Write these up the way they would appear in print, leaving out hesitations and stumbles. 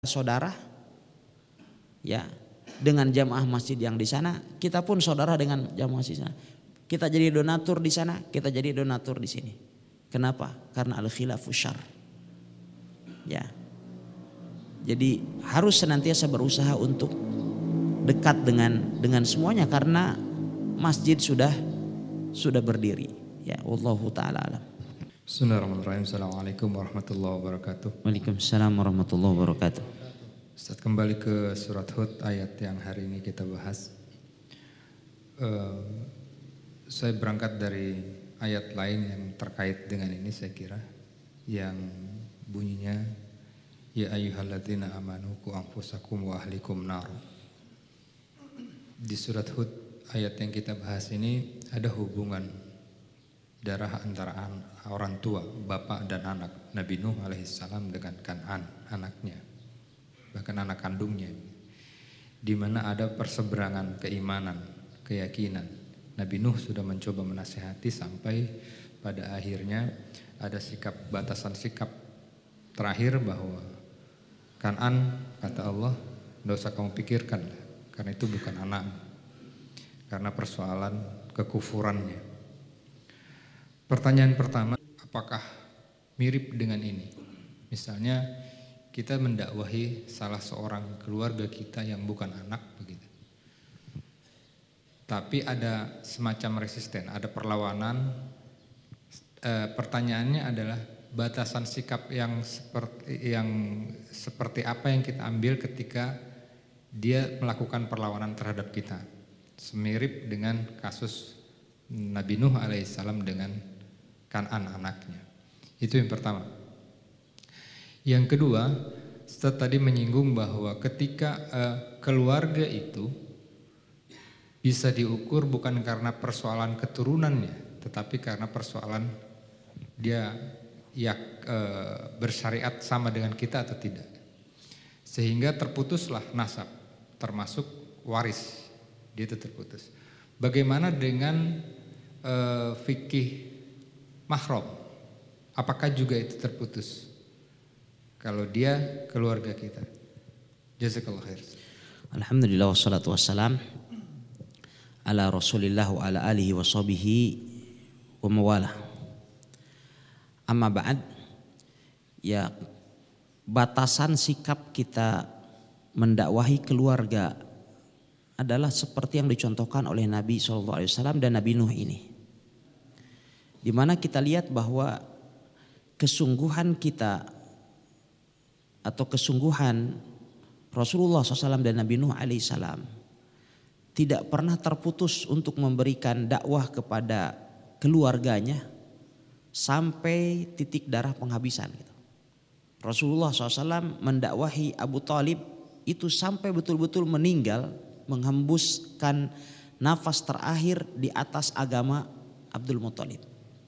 saudara ya dengan jamaah masjid yang di sana, kita pun saudara dengan jamaah masjid sana. Kita jadi donatur di sana, kita jadi donatur di sini. Kenapa? Karena al-khilafu syarr. Ya. Jadi harus senantiasa berusaha untuk dekat dengan semuanya karena masjid sudah berdiri. Ya, wallahu taala alam. Bismillahirrahmanirrahim. Assalamualaikum warahmatullahi wabarakatuh. Waalaikumsalam warahmatullahi wabarakatuh. Ustaz, kembali ke surat Hud ayat yang hari ini kita bahas. Saya berangkat dari ayat lain yang terkait dengan ini, saya kira, yang bunyinya ya ayyuhalladzina amanu qu anfusakum wa ahlikum nar. Di surat Hud ayat yang kita bahas ini ada hubungan darah antara orang tua, bapak dan anak, Nabi Nuh alaihissalam dengan Kan'an, anaknya, bahkan anak kandungnya, di mana ada perseberangan keimanan, keyakinan. Nabi Nuh sudah mencoba menasihati sampai pada akhirnya ada batasan sikap terakhir bahwa Kan'an, kata Allah, tidak usah kamu pikirkan, karena itu bukan anak, karena persoalan kekufurannya. Pertanyaan pertama, apakah mirip dengan ini? Misalnya kita mendakwahi salah seorang keluarga kita yang bukan anak begitu. Tapi ada semacam resisten, ada perlawanan. Pertanyaannya adalah batasan sikap yang seperti apa yang kita ambil ketika dia melakukan perlawanan terhadap kita. Semirip dengan kasus Nabi Nuh alaihissalam dengan Kan'an anaknya. Itu yang pertama. Yang kedua, Ustaz tadi menyinggung bahwa ketika keluarga itu bisa diukur bukan karena persoalan keturunannya, tetapi karena persoalan dia bersyariat sama dengan kita atau tidak. Sehingga terputuslah nasab, termasuk waris, dia itu terputus. Bagaimana dengan fikih mahram? Apakah juga itu terputus kalau dia keluarga kita? Jazakallah khair. Alhamdulillah wassalatu wassalam ala Rasulillah wa ala alihi wa sahbihi wa mawalah. Amma ba'd, ya, batasan sikap kita mendakwahi keluarga adalah seperti yang dicontohkan oleh Nabi SAW dan Nabi Nuh ini, di mana kita lihat bahwa kesungguhan kita atau kesungguhan Rasulullah SAW dan Nabi Nuh alaihissalam tidak pernah terputus untuk memberikan dakwah kepada keluarganya sampai titik darah penghabisan. Rasulullah SAW mendakwahi Abu Thalib itu sampai betul-betul meninggal, menghembuskan nafas terakhir di atas agama Abdul Muthalib.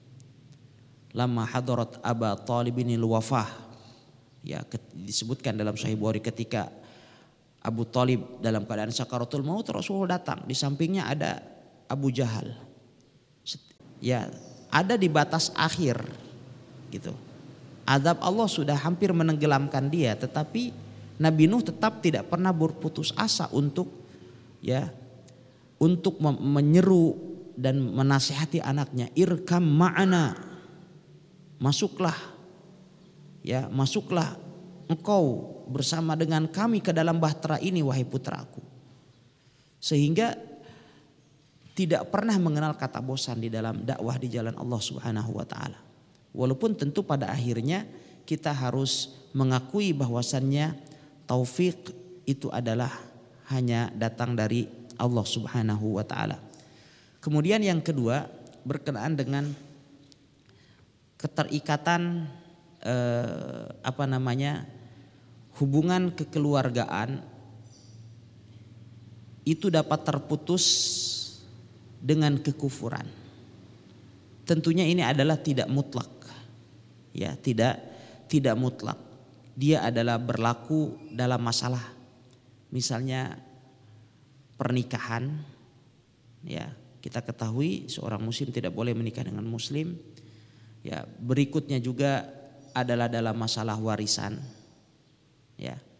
Lama hadarat Aba Talibinil wafah, ya, disebutkan dalam Sahih Bukhari ketika Abu Thalib dalam keadaan sakaratul maut, Rasulullah datang, di sampingnya ada Abu Jahal, ya, ada di batas akhir gitu. Azab Allah sudah hampir menenggelamkan dia, tetapi Nabi Nuh tetap tidak pernah berputus asa untuk menyeru dan menasihati anaknya, irkam ma'ana, masuklah engkau bersama dengan kami ke dalam bahtera ini wahai putraku. Sehingga tidak pernah mengenal kata bosan di dalam dakwah di jalan Allah Subhanahu wa taala. Walaupun tentu pada akhirnya kita harus mengakui bahwasannya taufik itu adalah hanya datang dari Allah Subhanahu wa taala. Kemudian yang kedua, berkenaan dengan keterikatan hubungan kekeluargaan itu dapat terputus dengan kekufuran. Tentunya ini adalah tidak mutlak, ya, tidak mutlak. Dia adalah berlaku dalam masalah misalnya pernikahan, ya, kita ketahui seorang muslim tidak boleh menikah dengan muslim. Ya, berikutnya juga adalah dalam masalah warisan. Ya.